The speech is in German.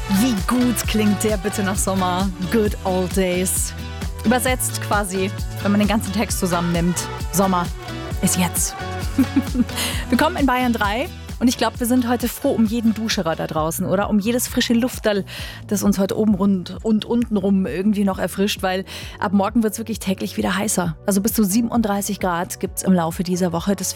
Wie gut klingt der bitte nach Sommer? Good old days. Übersetzt quasi, wenn man den ganzen Text zusammennimmt. Sommer ist jetzt. Willkommen in Bayern 3. Und ich glaube, wir sind heute froh um jeden Duscherer da draußen, oder? Um jedes frische Lufterl, das uns heute oben rund und untenrum irgendwie noch erfrischt, weil ab morgen wird es wirklich täglich wieder heißer. Also bis zu 37 Grad gibt es im Laufe dieser Woche. Das